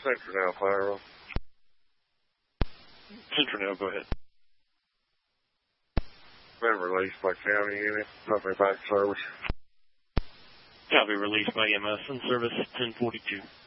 Central now, Pyro. Central now, go ahead. Been released by county unit, company back service. Copy, released by EMS in service 1042.